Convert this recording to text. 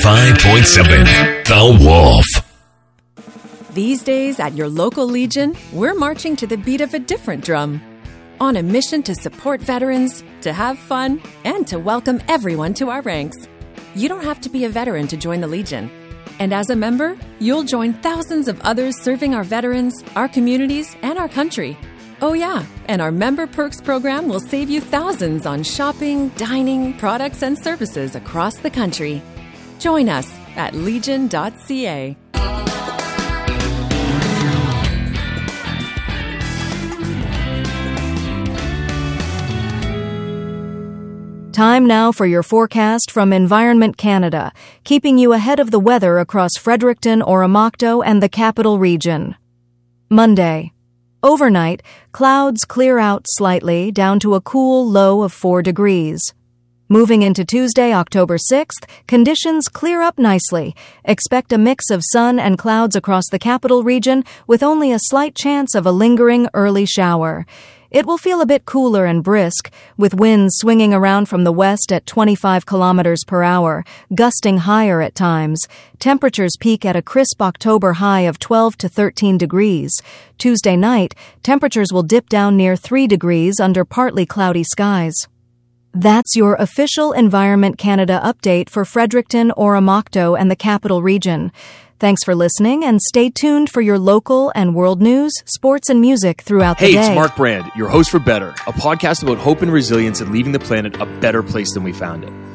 95.7 The Wolf. These days at your local Legion, we're marching to the beat of a different drum. On a mission to support veterans, to have fun, and to welcome everyone to our ranks. You don't have to be a veteran to join the Legion. And as a member, you'll join thousands of others serving our veterans, our communities, and our country. Oh yeah, and our Member Perks program will save you thousands on shopping, dining, products, and services across the country. Join us at legion.ca. Time now for your forecast from Environment Canada, keeping you ahead of the weather across Fredericton, Oromocto, and the Capital Region. Monday. Overnight, clouds clear out slightly down to a cool low of 4 degrees. Moving into Tuesday, October 6th, conditions clear up nicely. Expect a mix of sun and clouds across the Capital Region with only a slight chance of a lingering early shower. It will feel a bit cooler and brisk, with winds swinging around from the west at 25 kilometers per hour, gusting higher at times. Temperatures peak at a crisp October high of 12 to 13 degrees. Tuesday night, temperatures will dip down near 3 degrees under partly cloudy skies. That's your official Environment Canada update for Fredericton, Oromocto, and the Capital Region. Thanks for listening, and stay tuned for your local and world news, sports, and music throughout the day. Hey, it's Mark Brand, your host for Better, a podcast about hope and resilience and leaving the planet a better place than we found it.